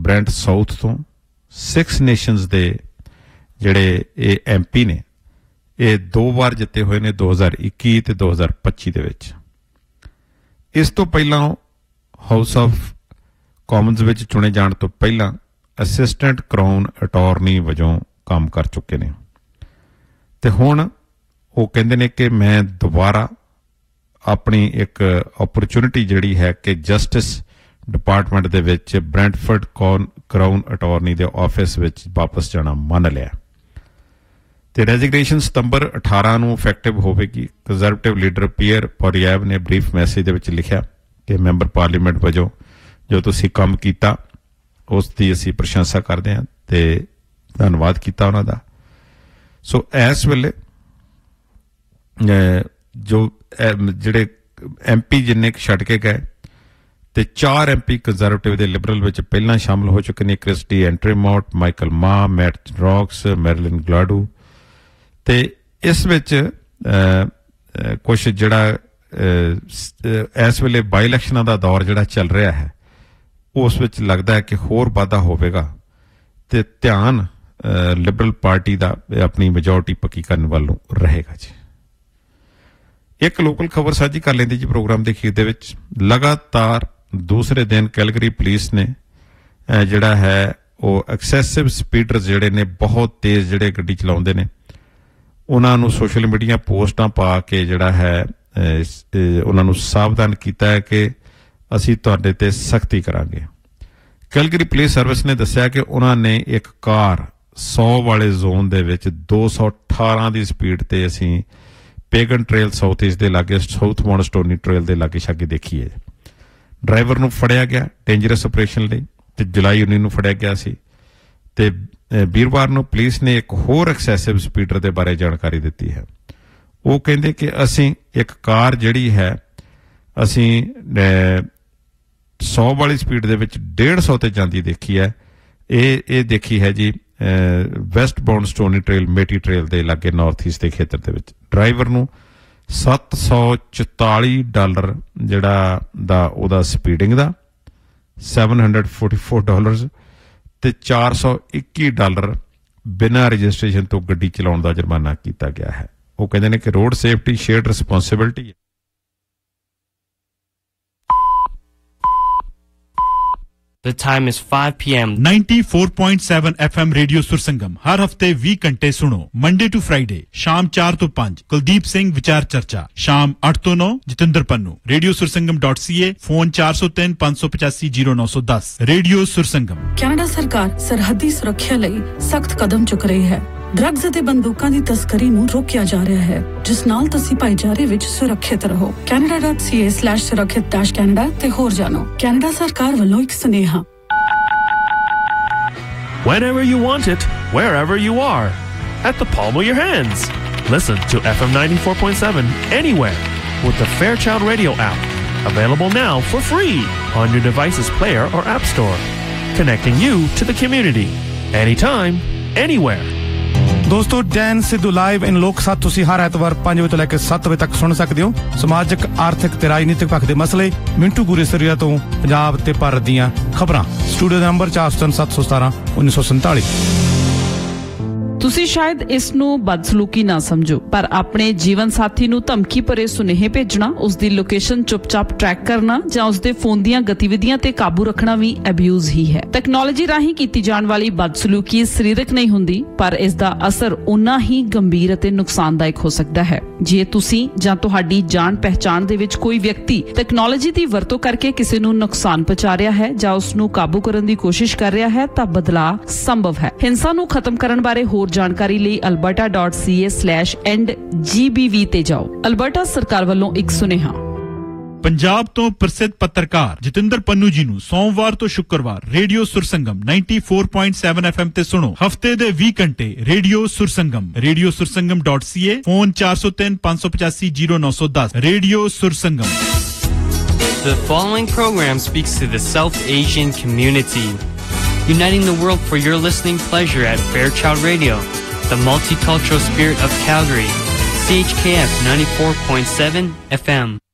ਬ੍ਰੈਂਟ south ਤੋਂ six nations ਦੇ ਜਿਹੜੇ ਇਹ MP ਨੇ ਇਹ 2 ਵਾਰ ਜਿੱਤੇ ਹੋਏ ਨੇ 2021 ਤੇ 2025 ਦੇ ਵਿੱਚ। ਇਸ ਤੋਂ ਪਹਿਲਾਂ ਹਾਊਸ ਆਫ ਕਾਮਨਸ ਵਿੱਚ ਚੁਣੇ ਜਾਣ ਤੋਂ ਪਹਿਲਾਂ ਅਸਿਸਟੈਂਟ ਕਰਾਊਨ ਅਟਾਰਨੀ ਵਜੋਂ ਕੰਮ ਕਰ ਚੁੱਕੇ ਨੇ ਤੇ ਹੁਣ ਉਹ ਕਹਿੰਦੇ ਨੇ ਕਿ ਮੈਂ ਦੁਬਾਰਾ ਆਪਣੀ ਇੱਕ ਓਪਰਚੁਨਿਟੀ ਜਿਹੜੀ ਹੈ ਕਿ ਜਸਟਿਸ ਡਿਪਾਰਟਮੈਂਟ ਦੇ ਵਿੱਚ ਬ੍ਰੈਂਟਫੋਰਡ ਕਰਾਊਨ ਅਟਾਰਨੀ ਦੇ ਆਫਿਸ ਵਿੱਚ ਵਾਪਸ ਜਾਣਾ ਮੰਨ ਲਿਆ ਤੇ ਰੈਜ਼ਿਗਨੇਸ਼ਨ ਸਤੰਬਰ 18 ਨੂੰ ਇਫੈਕਟਿਵ ਹੋਵੇਗੀ। ਕੰਜ਼ਰਵੇਟਿਵ ਲੀਡਰ ਪੀਅਰ ਪੋਰੀਐਵ ਨੇ ਬਰੀਫ ਮੈਸੇਜ ਦੇ ਵਿੱਚ ਲਿਖਿਆ ਕਿ ਮੈਂਬਰ ਪਾਰਲੀਮੈਂਟ ਵਜੋਂ ਜੋ ਤੁਸੀਂ ਕੰਮ ਕੀਤਾ ਉਸ ਦੀ ਅਸੀਂ ਪ੍ਰਸ਼ੰਸਾ ਕਰਦੇ ਹਾਂ ਤੇ ਧੰਨਵਾਦ ਕੀਤਾ ਉਹਨਾਂ ਦਾ। ਸੋ ਇਸ ਵੇਲੇ ਜੋ ਜਿਹੜੇ MP ਜਿੰਨੇ ਛੱਡ ਕੇ ਗਏ ਤੇ 4 MP ਕੰਜ਼ਰਵੇਟਿਵ ਦੇ ਲਿਬਰਲ ਵਿੱਚ ਪਹਿਲਾਂ ਸ਼ਾਮਲ ਹੋ ਚੁੱਕੇ ਨੇ, ਕ੍ਰਿਸਟੀ ਐਂਟਰੀਮੋਟ, ਮਾਈਕਲ ਮਾ, ਮੈਟ ਰੌਕਸ, ਮੈਰਲਿਨ ਗਲਾਡੂ। ਤੇ ਇਸ ਵਿੱਚ ਕੁਛ ਜਿਹੜਾ ਇਸ ਵੇਲੇ ਬਾਈ ਇਲੈਕਸ਼ਨਾਂ ਦਾ ਦੌਰ ਜਿਹੜਾ ਚੱਲ ਰਿਹਾ ਹੈ ਉਸ ਵਿੱਚ ਲੱਗਦਾ ਹੈ ਕਿ ਹੋਰ ਵਾਧਾ ਹੋਵੇਗਾ ਤੇ ਧਿਆਨ ਲਿਬਰਲ ਪਾਰਟੀ ਦਾ ਆਪਣੀ ਮੈਜੋਰਟੀ ਪੱਕੀ ਕਰਨ ਵੱਲ ਨੂੰ ਰਹੇਗਾ ਜੀ। ਇੱਕ ਲੋਕਲ ਖਬਰ ਸਾਂਝੀ ਕਰ ਲੈਂਦੇ ਜੀ ਪ੍ਰੋਗਰਾਮ ਦੇ ਅਖੀਰ ਦੇ ਵਿੱਚ। ਲਗਾਤਾਰ ਦੂਸਰੇ ਦਿਨ ਕੈਲਗਰੀ ਪੁਲਿਸ ਨੇ ਜਿਹੜਾ ਹੈ ਉਹ ਐਕਸੈਸਿਵ ਸਪੀਡਰਸ ਜਿਹੜੇ ਨੇ ਬਹੁਤ ਤੇਜ਼ ਜਿਹੜੇ ਗੱਡੀ ਚਲਾਉਂਦੇ ਨੇ ਉਹਨਾਂ ਨੂੰ ਸੋਸ਼ਲ ਮੀਡੀਆ ਪੋਸਟਾਂ ਪਾ ਕੇ ਜਿਹੜਾ ਹੈ ਉਹਨਾਂ ਨੂੰ ਸਾਵਧਾਨ ਕੀਤਾ ਹੈ ਕਿ ਅਸੀਂ ਤੁਹਾਡੇ ਤੇ ਸਖਤੀ ਕਰਾਂਗੇ। ਕੈਲਗਰੀ ਪੁਲਿਸ ਸਰਵਿਸ ਨੇ ਦੱਸਿਆ ਕਿ ਉਹਨਾਂ ਨੇ ਇੱਕ ਕਾਰ 100 ਵਾਲੇ ਜ਼ੋਨ ਦੇ ਵਿੱਚ 218 ਦੀ ਸਪੀਡ ਤੇ ਅਸੀਂ ਪੇਗਨ ਟ੍ਰੇਲ ਸਾਊਥ ਈਸਟ ਦੇ ਲਾਗੇ ਸਾਊਥ ਮੌਨਸਟੋਨੀ ਟ੍ਰੇਲ ਦੇ ਲਾਗੇ ਛਾਗੇ ਦੇਖੀ ਹੈ। ਡਰਾਈਵਰ ਨੂੰ ਫੜਿਆ ਗਿਆ ਡੇਂਜਰਸ ਆਪਰੇਸ਼ਨ ਲਈ ਤੇ ਜੁਲਾਈ 19 ਨੂੰ ਫੜਿਆ ਗਿਆ ਸੀ ਤੇ ਵੀਰਵਾਰ ਨੂੰ ਪੁਲਿਸ ਨੇ ਇੱਕ ਹੋਰ ਐਕਸੈਸਿਵ ਸਪੀਡਰ ਦੇ ਬਾਰੇ ਜਾਣਕਾਰੀ ਦਿੱਤੀ ਹੈ। ਉਹ ਕਹਿੰਦੇ ਕਿ ਅਸੀਂ ਇੱਕ ਕਾਰ ਜਿਹੜੀ ਹੈ ਅਸੀਂ 100 ਵਾਲੀ ਸਪੀਡ ਦੇ ਵਿੱਚ 150 ਤੇ ਜਾਂਦੀ ਦੇਖੀ ਹੈ। ਇਹ ਦੇਖੀ ਹੈ ਜੀ ਵੈਸਟ ਬਾਉਂਡ ਸਟੋਨੀ ਟ੍ਰੇਲ ਮੇਟੀ ਟ੍ਰੇਲ ਦੇ ਲਾਗੇ ਨਾਰਥ ਈਸਟ ਦੇ ਖੇਤਰ ਦੇ ਵਿੱਚ। ਡਰਾਈਵਰ ਨੂੰ $744 ਜਿਹੜਾ ਦਾ ਉਹਦਾ ਸਪੀਡਿੰਗ ਦਾ $744 ਤੇ $421 ਬਿਨਾਂ ਰਜਿਸਟ੍ਰੇਸ਼ਨ ਤੋਂ ਗੱਡੀ ਚਲਾਉਣ ਦਾ ਜੁਰਮਾਨਾ ਕੀਤਾ ਗਿਆ ਹੈ। ਉਹ ਕਹਿੰਦੇ ਨੇ ਕਿ ਰੋਡ ਸੇਫਟੀ ਸ਼ੇਅਰਡ ਰਿਸਪੌਂਸਿਬਿਲਿਟੀ ਹੈ। The time is 5 p.m. 94.7 FM radio Sursangam हर हफ्ते 20 घंटे सुनो मंडे टू फ्राइडे शाम 4 तो 5 कुलदीप सिंह विचार चर्चा शाम 8 तो 9 Jatinder Pannu radio सुरसंगम.ca phone 403 585 0910 radio Sursangam. Canada सरकार सरहदी सुरक्षा लई सख्त कदम चुक रही है। ਡਰੱਗਸ ਅਤੇ ਬੰਦੂਕਾਂ ਦੀ ਤਸਕਰੀ ਨੂੰ ਰੋਕਿਆ ਜਾ ਰਿਹਾ ਹੈ ਜਿਸ ਨਾਲ ਤੁਸੀਂ ਭਾਈਚਾਰੇ ਵਿੱਚ ਸੁਰੱਖਿਅਤ ਰਹੋ। canada.ca/ਸੁਰੱਖਿਅਤ-ਕੈਨੇਡਾ ਤੇ ਹੋਰ ਜਾਣੋ। ਕੈਨੇਡਾ ਸਰਕਾਰ ਵੱਲੋਂ ਇੱਕ ਸੁਨੇਹਾ। Whenever you want it, wherever you are, at the palm of your hands. Listen to FM 94.7 anywhere with the Fairchild Radio app. Available now for free on your device's player or app store. Connecting you to the community. Anytime, anywhere. ਦੋਸਤੋ Dan Sidhu live ਇਨ ਲੋਕ ਸਾਥ ਤੁਸੀਂ ਹਰ ਐਤਵਾਰ 5 ਵਜੇ ਤੋਂ ਲੈ ਕੇ 7 ਵਜੇ ਤੱਕ ਸੁਣ ਸਕਦੇ ਹੋ। ਸਮਾਜਿਕ ਆਰਥਿਕ ਤੇ ਰਾਜਨੀਤਿਕ ਪੱਖ ਦੇ ਮਸਲੇ ਮਿੰਟੂ ਗੁਰੇਸਰੀਆ ਤੋਂ ਪੰਜਾਬ ਤੇ ਭਾਰਤ ਦੀਆਂ ਖਬਰਾਂ। ਸਟੂਡੀਓ ਦਾ ਨੰਬਰ 4037171947। ਤੁਸੀਂ ਸ਼ਾਇਦ ਇਸ ਨੂੰ ਬਦਸਲੂਕੀ ਨਾ ਸਮਝੋ ਪਰ ਆਪਣੇ ਜੀਵਨ ਸਾਥੀ ਨੂੰ ਧਮਕੀ ਭਰੇ ਸੁਨੇਹੇ ਭੇਜਣਾ, ਉਸ ਦੀ ਲੋਕੇਸ਼ਨ ਚੁੱਪਚਾਪ ਟਰੈਕ ਕਰਨਾ ਜਾਂ ਉਸ ਦੇ ਫੋਨ ਦੀਆਂ ਗਤੀਵਿਧੀਆਂ ਤੇ ਕਾਬੂ ਰੱਖਣਾ ਵੀ ਅਬਿਊਜ਼ ਹੀ ਹੈ। ਟੈਕਨੋਲੋਜੀ ਰਾਹੀਂ ਕੀਤੀ ਜਾਣ ਵਾਲੀ ਬਦਸਲੂਕੀ ਸਰੀਰਕ ਨਹੀਂ ਹੁੰਦੀ ਪਰ ਇਸ ਦਾ ਅਸਰ ਉਨਾ ਹੀ ਗੰਭੀਰ ਅਤੇ ਨੁਕਸਾਨਦਾਇਕ ਹੋ ਸਕਦਾ ਹੈ। ਜੇ ਤੁਸੀਂ ਜਾਂ ਤੁਹਾਡੀ ਜਾਣ ਪਹਿਚਾਣ ਦੇ ਵਿੱਚ ਕੋਈ ਵਿਅਕਤੀ ਟੈਕਨੋਲੋਜੀ ਦੀ ਵਰਤੋਂ ਕਰਕੇ ਕਿਸੇ ਨੂੰ ਨੁਕਸਾਨ ਪਹੁੰਚਾ ਰਿਹਾ ਹੈ ਜਾਂ ਉਸ ਨੂੰ ਕਾਬੂ ਕਰਨ ਦੀ ਕੋਸ਼ਿਸ਼ ਕਰ ਰਿਹਾ ਹੈ ਤਾਂ ਬਦਲਾਅ ਸੰਭਵ ਹੈ। ਹਿੰਸਾ ਨੂੰ ਖਤਮ ਕਰਨ ਬਾਰੇ ਹੋਰ ਜਾਣਕਾਰੀ ਲਈ alberta.ca/endgbv ਤੇ ਜਾਓ। ਅਲਬਰਟਾ ਸਰਕਾਰ ਵੱਲੋਂ ਇੱਕ ਸੁਨੇਹਾ। ਪੰਜਾਬ ਤੋਂ ਪ੍ਰਸਿੱਧ ਪੱਤਰਕਾਰ ਜਤਿੰਦਰ ਪੰਨੂ ਜੀ ਨੂੰ ਸੋਮਵਾਰ ਤੋਂ ਸ਼ੁੱਕਰਵਾਰ ਰੇਡੀਓ ਸੁਰਸੰਗਮ 94.7 FM ਤੇ ਸੁਣੋ। ਹਫਤੇ ਦੇ 20 ਘੰਟੇ radio ਸੁਰਸੰਗਮ। Radio ਸੁਰਸੰਗਮ.ca phone 403 585 0910 radio ਸੁਰਸੰਗਮ। The following program speaks to the South Asian community, uniting the world for your listening pleasure at Fairchild Radio, the multicultural spirit of Calgary, CHKF 94.7 FM.